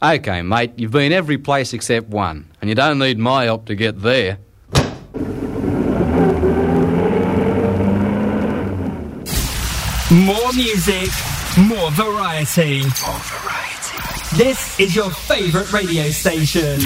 OK, mate, you've been every place except one, and you don't need my help to get there. More music, more variety. More variety. This is your favourite radio station.